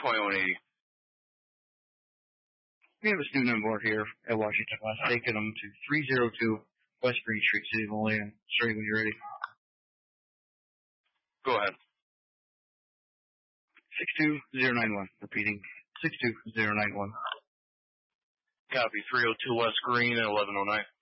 2180. We have a student on board here at Washington West, taking them to 302 West Green Street, City of Olean. Sorry when you're ready. Go ahead. 62091. Repeating, 62091. Copy, 302 West Green at 1109.